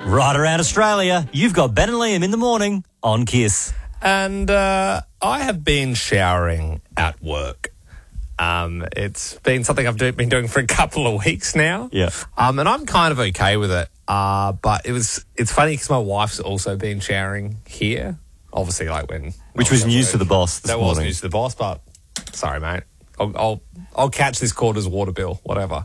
Right around Australia, you've got Ben and Liam in the morning on Kiss. And I have been showering at work. It's been something I've been doing for a couple of weeks now. Yeah. And I'm kind of okay with it. But it's funny because my wife's also been showering here. Obviously, like when... Which was news to the boss this That morning. was news to the boss, but sorry, mate. I'll catch this quarter's water bill, whatever.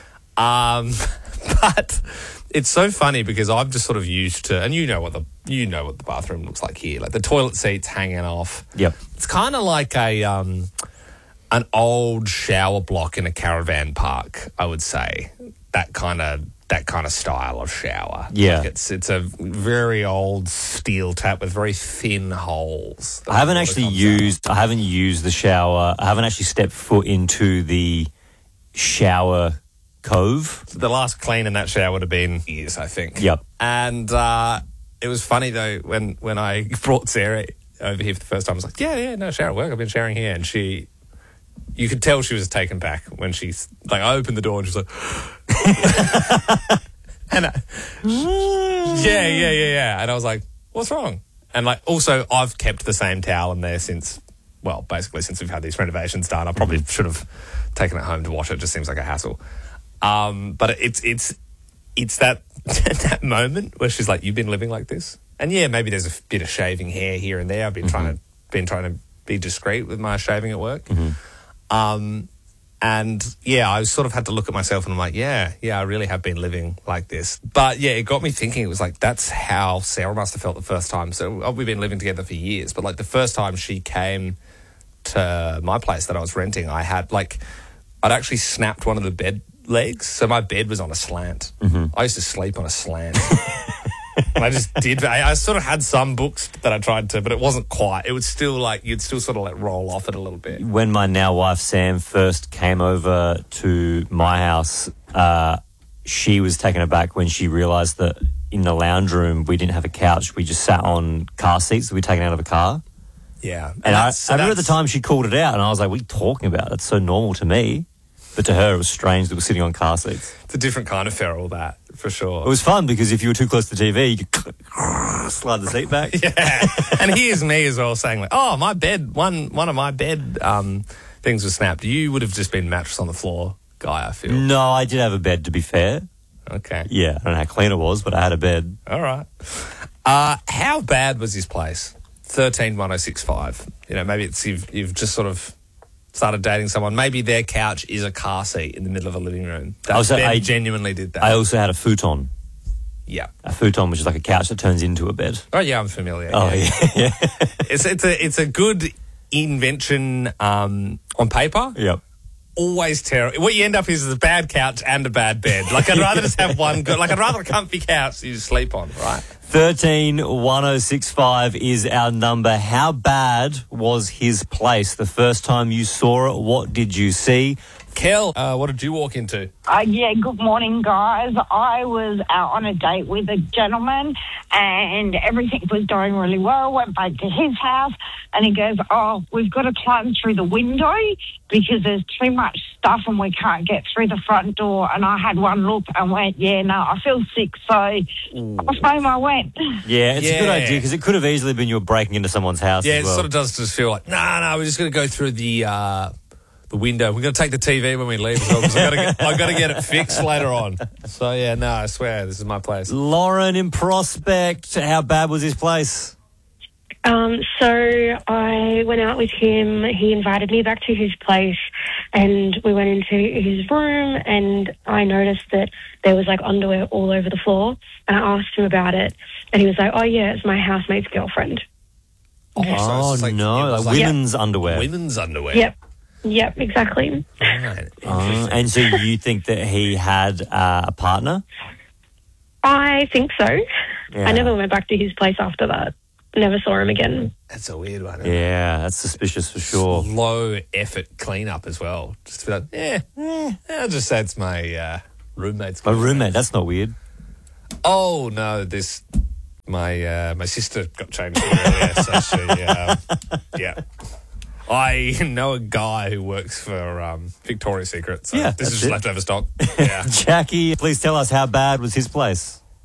But it's so funny because I'm just sort of used to, and you know what the bathroom looks like here, like the toilet seats hanging off. Yep. It's kind of like an old shower block in a caravan park, I would say. That kind of style of shower. Yeah. Like it's a very old steel tap with very thin holes. I haven't used the shower. I haven't actually stepped foot into the shower cove. The last clean in that shower would have been years, I think. Yep. And it was funny, though, when I brought Sarah over here for the first time, I was like, yeah, no, shower at work. I've been showering here. And you could tell she was taken back when I opened the door and she was like, and yeah. And I was like, what's wrong? And also, I've kept the same towel in there basically since we've had these renovations done. I probably should have taken it home to wash it. It just seems like a hassle. But it's that that moment where she's like, "You've been living like this," and yeah, maybe there's a bit of shaving hair here and there. I've been trying to be discreet with my shaving at work, and yeah, I sort of had to look at myself and I'm like, yeah, I really have been living like this. But yeah, it got me thinking. It was like that's how Sarah must have felt the first time. So we've been living together for years, but like the first time she came to my place that I was renting, I'd actually snapped one of the bed legs, so my bed was on a slant. I used to sleep on a slant. And I just did. I sort of had some books that I tried to, but it wasn't quite. It was still like you'd still sort of let roll off it a little bit. When my now wife Sam first came over to my house, she was taken aback when she realised that in the lounge room we didn't have a couch. We just sat on car seats that we'd taken out of a car. Yeah. And I remember at the time she called it out and I was like, what are you talking about? That's so normal to me. But to her, it was strange that we're sitting on car seats. It's a different kind of feral, that, for sure. It was fun because if you were too close to the TV, you could slide the seat back. Yeah. And here's me as well saying, like, oh, my bed, one of my bed things was snapped. You would have just been mattress on the floor guy, I feel. No, I did have a bed, to be fair. Okay. Yeah, I don't know how clean it was, but I had a bed. All right. How bad was his place? 131065. Maybe it's you've just sort of started dating someone, maybe their couch is a car seat in the middle of a living room. I genuinely did that. I also had a futon. Yeah. A futon, which is like a couch that turns into a bed. Oh, yeah, I'm familiar. Oh, yeah. It's a good invention on paper. Yep. Always terrible. What you end up is a bad couch and a bad bed. Like, I'd rather just have one good, I'd rather a comfy couch you just sleep on, right? 131065 is our number. How bad was his place the first time you saw it? What did you see? Kel, what did you walk into? Good morning, guys. I was out on a date with a gentleman and everything was going really well. Went back to his house and he goes, oh, we've got to climb through the window because there's too much stuff and we can't get through the front door. And I had one look and went, yeah, no, I feel sick. So off home I went. Yeah, it's a good idea because it could have easily been you were breaking into someone's house as well. It sort of does just feel like, no, we're just going to go through the window. We're going to take the TV when we leave as well because I've got to get it fixed later on. So, yeah, no, I swear, this is my place. Lauren in Prospect, how bad was his place? So I went out with him. He invited me back to his place and we went into his room and I noticed that there was like underwear all over the floor and I asked him about it and he was like, oh, yeah, it's my housemate's girlfriend. Oh, no, women's underwear. Women's underwear. Yep, exactly. Right. And so you think that he had a partner? I think so. Yeah. I never went back to his place after that. Never saw him again. That's a weird one, isn't it? Yeah, that's suspicious for sure. Low effort cleanup as well. Just to be like, I'll just say it's my roommate's My girlfriend. roommate, that's not weird. Oh, no, my sister got changed earlier, so she, I know a guy who works for Victoria's Secret, so Yeah, this is that's just it. leftover stock. Yeah. Jackie, please tell us how bad was his place?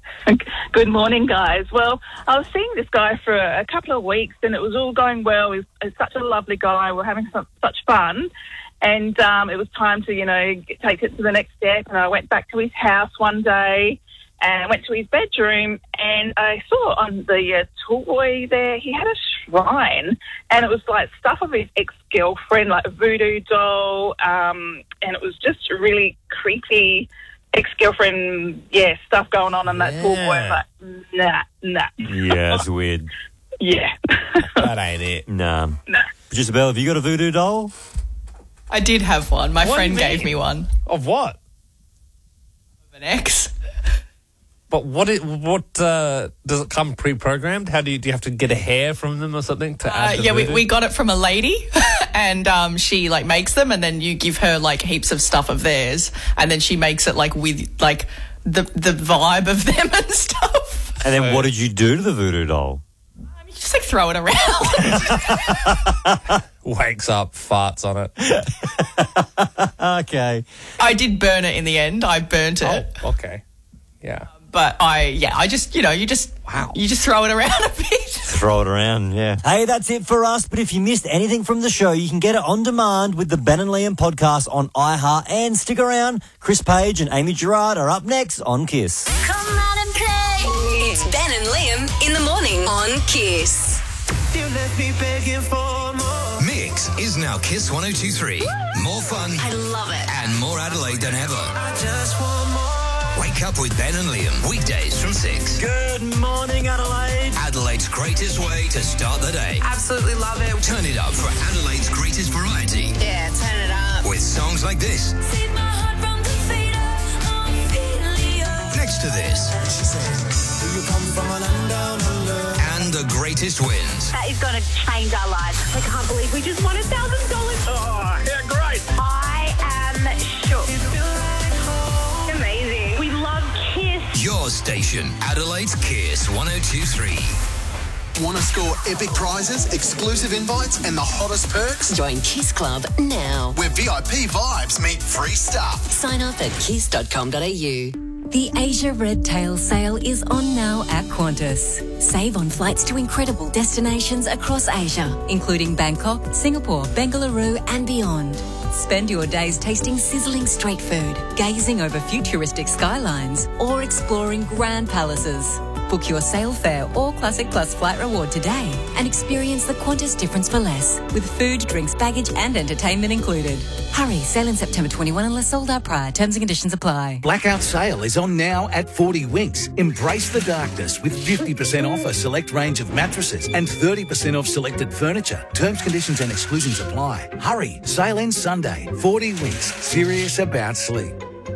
Good morning, guys. Well, I was seeing this guy for a couple of weeks and it was all going well. He's such a lovely guy. We're having such fun. And it was time to, take it to the next step. And I went back to his house one day and I went to his bedroom and I saw on the toy there, he had a shrine. And it was like stuff of his ex-girlfriend, like a voodoo doll. And it was just really creepy ex-girlfriend, stuff going on in that toy. Like, nah. Yeah, it's weird. Yeah. That ain't it. Nah. Producer Belle, have you got a voodoo doll? I did have one. My What do friend you gave mean? me one. Of what? Of an ex. But what does it come pre-programmed? How do you have to get a hair from them or something to add the voodoo? We got it from a lady and she like makes them and then you give her like heaps of stuff of theirs and then she makes it like with like the vibe of them and stuff. And then what did you do to the voodoo doll? You just like throw it around. Wakes up, farts on it. Okay. I did burn it in the end. I burnt it. Oh, okay. Yeah. But I just, you just throw it around a bit. Throw it around, yeah. Hey, that's it for us. But if you missed anything from the show, you can get it on demand with the Ben and Liam podcast on iHeart. And stick around. Chris Page and Amy Gerard are up next on Kiss. Come out and play. It's Ben and Liam in the morning on Kiss. Mix is now Kiss 102.3. More fun. I love it. And more Adelaide than ever. Wake up with Ben and Liam. Weekdays from 6. Good morning, Adelaide. Adelaide's greatest way to start the day. Absolutely love it. Turn it up for Adelaide's greatest variety. Yeah, turn it up. With songs like this. Next to this. And the greatest wins. That is going to change our lives. I can't believe we just won $1,000. Oh, yeah, great. I am shook. Amazing. We love Kiss. Your station, Adelaide's Kiss 102.3. Want to score epic prizes, exclusive invites, and the hottest perks? Join Kiss Club now. Where VIP vibes meet free stuff. Sign up at kiss.com.au. The Asia Red Tail sale is on now at Qantas. Save on flights to incredible destinations across Asia, including Bangkok, Singapore, Bengaluru and beyond. Spend your days tasting sizzling street food, gazing over futuristic skylines or exploring grand palaces. Book your sail fare or Classic Plus flight reward today and experience the Qantas difference for less with food, drinks, baggage and entertainment included. Hurry, sail in September 21 unless sold out prior. Terms and conditions apply. Blackout sale is on now at 40 Winks. Embrace the darkness with 50% off a select range of mattresses and 30% off selected furniture. Terms, conditions and exclusions apply. Hurry, sale ends Sunday. 40 Winks, serious about sleep.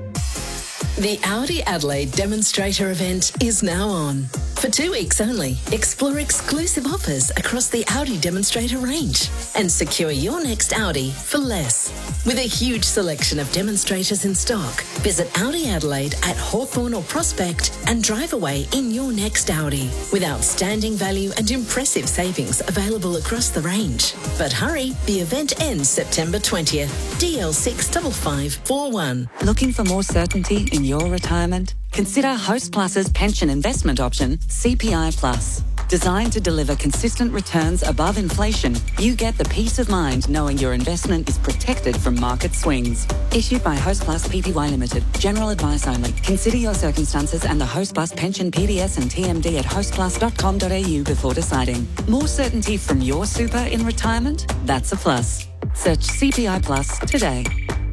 The Audi Adelaide demonstrator event is now on. For 2 weeks only, explore exclusive offers across the Audi demonstrator range and secure your next Audi for less. With a huge selection of demonstrators in stock, visit Audi Adelaide at Hawthorn or Prospect and drive away in your next Audi with outstanding value and impressive savings available across the range. But hurry, the event ends September 20th. DL6 5541. Looking for more certainty in your retirement? Consider Host Plus's pension investment option, CPI Plus. Designed to deliver consistent returns above inflation, you get the peace of mind knowing your investment is protected from market swings. Issued by Host Plus Pty Limited. General advice only. Consider your circumstances and the Host Plus pension PDS and TMD at hostplus.com.au before deciding. More certainty from your super in retirement? That's a plus. Search CPI Plus today.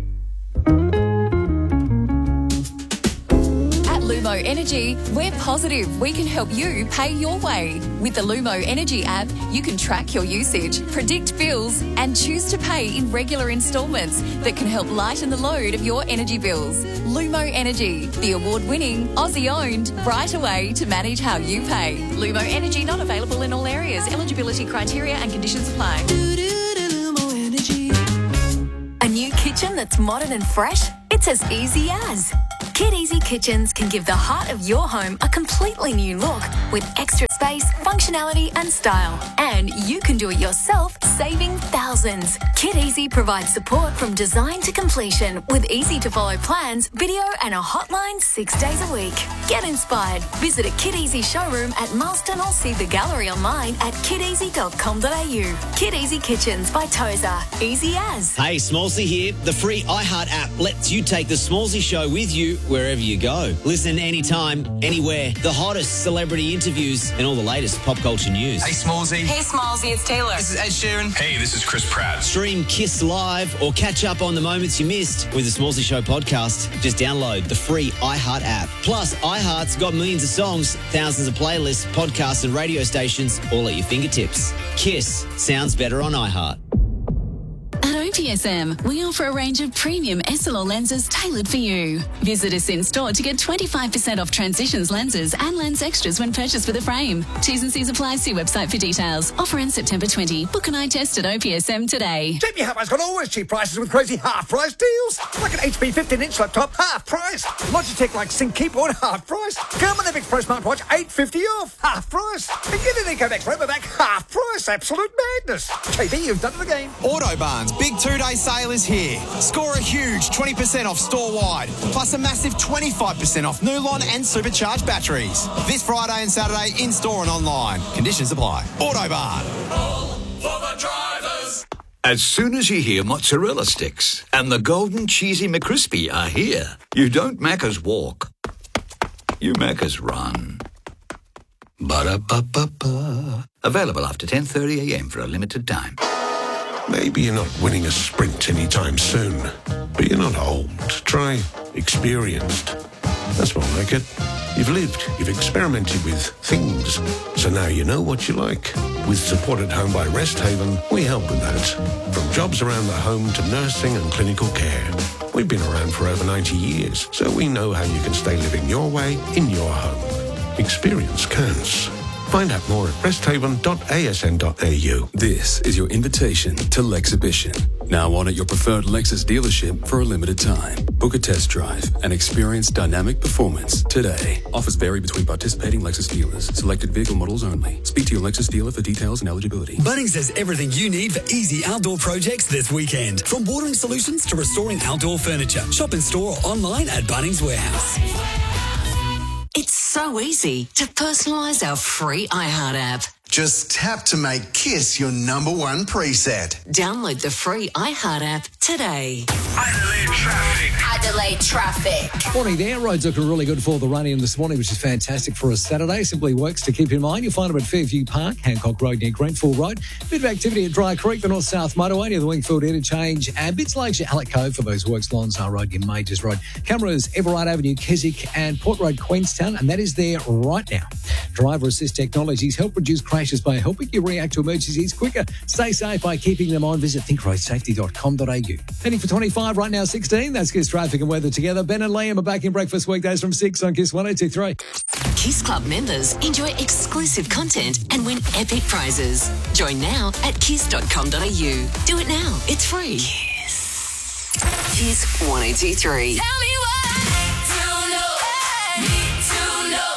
Lumo Energy, we're positive we can help you pay your way. With the Lumo Energy app, you can track your usage, predict bills, and choose to pay in regular instalments that can help lighten the load of your energy bills. Lumo Energy, the award-winning, Aussie-owned, right way to manage how you pay. Lumo Energy not available in all areas. Eligibility criteria and conditions apply. A new kitchen that's modern and fresh? It's as easy as. Kid Easy Kitchens can give the heart of your home a completely new look with extra space, functionality and style. And you can do it yourself, saving thousands. Kit Easy provides support from design to completion with easy-to-follow plans, video and a hotline 6 days a week. Get inspired. Visit a Kit Easy showroom at Marston or see the gallery online at kiteasy.com.au. Kit Easy Kitchens by Tozer. Easy as. Hey, Smallsy here. The free iHeart app lets you take the Smallsy show with you wherever you go. Listen anytime, anywhere. The hottest celebrity interviews and all the latest pop culture news. Hey, Smallsy. Hey, Smallsy, it's Taylor. This is Ed Sheeran. Hey, this is Chris Pratt. Stream Kiss Live or catch up on the moments you missed with the Smallsy Show podcast. Just download the free iHeart app. Plus, iHeart's got millions of songs, thousands of playlists, podcasts and radio stations all at your fingertips. Kiss sounds better on iHeart. At OPSM, we offer a range of premium SLR lenses tailored for you. Visit us in store to get 25% off Transitions lenses and lens extras when purchased with a frame. T's and C's apply. See website for details. Offer ends September 20. Book an eye test at OPSM today. JB Hi-Fi's got always cheap prices with crazy half-price deals. Like an HP 15-inch laptop, half price. Logitech like Sync keyboard, half price. Garmin Epic Pro smartwatch, $850 off, half price. And get an EcoDeck Robovac, half price. Absolute madness. JB, you've done it again. Autobarn's big 2-day sale is here. Score a huge 20% off store-wide, plus a massive 25% off Nulon and supercharged batteries. This Friday and Saturday in-store and online. Conditions apply. Autobarn. For the drivers. As soon as you hear mozzarella sticks and the golden cheesy McCrispy are here, you don't Macca's walk. You Macca's run. Ba-da-ba-ba-ba. Available after 10:30 a.m. for a limited time. Maybe you're not winning a sprint anytime soon, but you're not old. Try experienced. That's more like it. You've lived, you've experimented with things, so now you know what you like. With support at home by Rest Haven, we help with that. From jobs around the home to nursing and clinical care. We've been around for over 90 years, so we know how you can stay living your way in your home. Experience counts. Find out more at resthaven.asn.au. This is your invitation to Lexhibition. Now on at your preferred Lexus dealership for a limited time. Book a test drive and experience dynamic performance today. Offers vary between participating Lexus dealers. Selected vehicle models only. Speak to your Lexus dealer for details and eligibility. Bunnings has everything you need for easy outdoor projects this weekend. From watering solutions to restoring outdoor furniture. Shop in store or online at Bunnings Warehouse. It's so easy to personalise our free iHeart app. Just tap to make Kiss your number one preset. Download the free iHeart app today. Adelaide traffic. Morning there. Roads looking really good for the run-in this morning, which is fantastic for a Saturday. Simply works to keep in mind. You'll find them at Fairview Park, Hancock Road near Grenfell Road. Bit of activity at Dry Creek, the north-south motorway near the Wingfield interchange. And bits like Alec Cove for those works, Lonsdale Road near Majors Road. Cameras, Everard Avenue, Keswick and Port Road, Queenstown. And that is there right now. Driver Assist Technologies help reduce crashes by helping you react to emergencies quicker. Stay safe by keeping them on. Visit thinkroadsafety.com.au. Heading for 25, right now 16. That's Kiss Traffic and Weather together. Ben and Liam are back in breakfast weekdays from 6 on Kiss 102.3. Kiss Club members enjoy exclusive content and win epic prizes. Join now at kiss.com.au. Do it now. It's free. Kiss. Kiss 102.3. Tell me what to know. Need to know.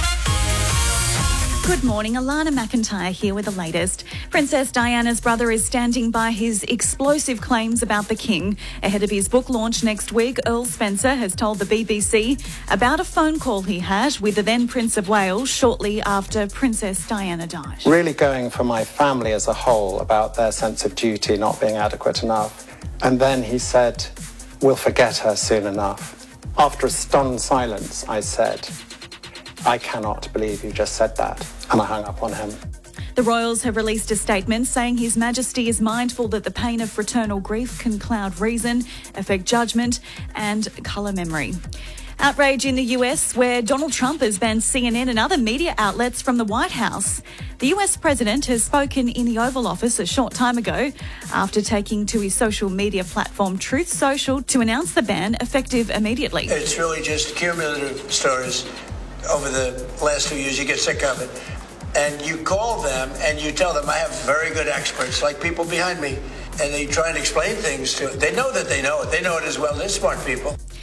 Good morning, Alana McIntyre here with the latest. Princess Diana's brother is standing by his explosive claims about the King. Ahead of his book launch next week, Earl Spencer has told the BBC about a phone call he had with the then Prince of Wales shortly after Princess Diana died. Really going for my family as a whole about their sense of duty not being adequate enough. And then he said, "We'll forget her soon enough." After a stunned silence, I said, "I cannot believe you just said that." And I hung up on him. The royals have released a statement saying His Majesty is mindful that the pain of fraternal grief can cloud reason, affect judgment and colour memory. Outrage in the US, where Donald Trump has banned CNN and other media outlets from the White House. The US president has spoken in the Oval Office a short time ago after taking to his social media platform Truth Social to announce the ban effective immediately. It's really just cumulative stories. Over the last 2 years, you get sick of it. And you call them and you tell them, I have very good experts, like people behind me, and they try and explain things to it. They know that they know it. They know it as well as smart people.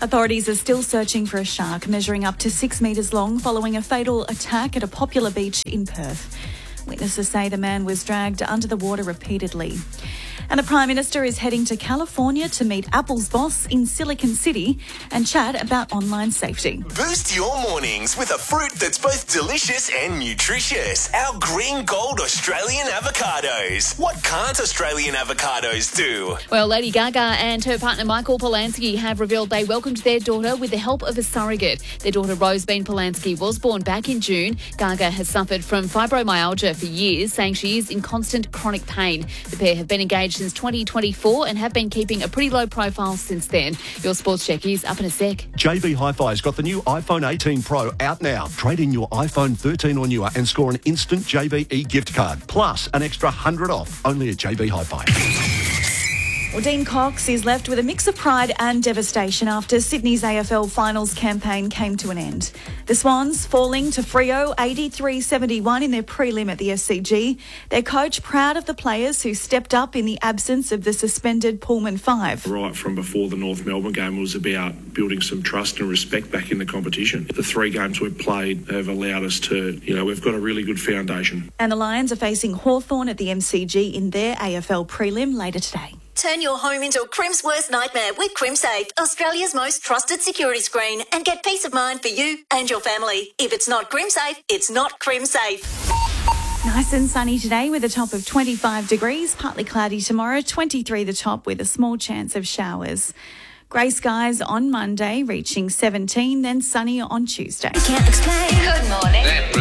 Authorities are still searching for a shark measuring up to 6 metres long following a fatal attack at a popular beach in Perth. Witnesses say the man was dragged under the water repeatedly. And the Prime Minister is heading to California to meet Apple's boss in Silicon City and chat about online safety. Boost your mornings with a fruit that's both delicious and nutritious. Our green gold Australian avocados. What can't Australian avocados do? Well, Lady Gaga and her partner Michael Polanski have revealed they welcomed their daughter with the help of a surrogate. Their daughter Rosebean Polanski was born back in June. Gaga has suffered from fibromyalgia for years, saying she is in constant chronic pain. The pair have been engaged since 2024 and have been keeping a pretty low profile since then. Your sports check is up in a sec. JB Hi-Fi's got the new iPhone 18 Pro out now. Trade in your iPhone 13 or newer and score an instant JB gift card, plus an extra $100 off, only at JB Hi-Fi. Well, Dean Cox is left with a mix of pride and devastation after Sydney's AFL finals campaign came to an end. The Swans falling to Freo 83-71 in their prelim at the SCG. Their coach proud of the players who stepped up in the absence of the suspended Pullman 5. Right from before the North Melbourne game, it was about building some trust and respect back in the competition. The 3 games we've played have allowed us to, we've got a really good foundation. And the Lions are facing Hawthorn at the MCG in their AFL prelim later today. Turn your home into a Crim's worst nightmare with CrimSafe, Australia's most trusted security screen, and get peace of mind for you and your family. If it's not CrimSafe, it's not CrimSafe. Nice and sunny today with a top of 25 degrees, partly cloudy tomorrow, 23 the top with a small chance of showers. Grey skies on Monday, reaching 17, then sunny on Tuesday. Can't explain. Good morning.